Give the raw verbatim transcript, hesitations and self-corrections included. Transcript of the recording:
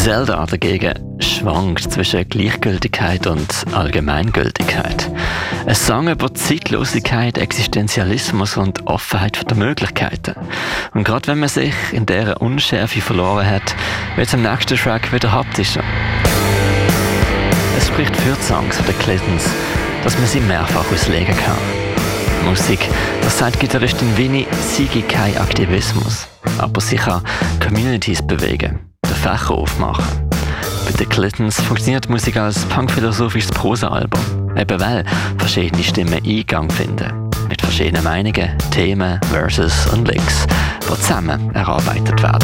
Zelda dagegen schwankt zwischen Gleichgültigkeit und Allgemeingültigkeit. Ein Song über Zeitlosigkeit, Existenzialismus und Offenheit der Möglichkeiten. Und gerade wenn man sich in dieser Unschärfe verloren hat, wird es im nächsten Track wieder haptischer. Es spricht für die Songs der Clintons, dass man sie mehrfach auslegen kann. Musik, das sagt Gitarristin Winnie, sei kein Aktivismus, aber sie kann Communities bewegen, den Fächer aufmachen. Bei den Clintons funktioniert die Musik als punkphilosophisches Prosa-Album, eben weil verschiedene Stimmen Eingang finden, mit verschiedenen Meinungen, Themen, Verses und Licks, die zusammen erarbeitet werden.